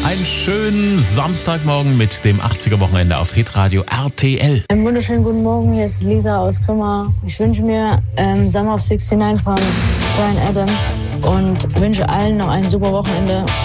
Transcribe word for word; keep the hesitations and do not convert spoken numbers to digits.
Einen schönen Samstagmorgen mit dem achtziger-Wochenende auf Hitradio R T L. Einen wunderschönen guten Morgen, hier ist Lisa aus Kümmer. Ich wünsche mir ähm, Summer of sixty-nine von Bryan Adams und wünsche allen noch ein super Wochenende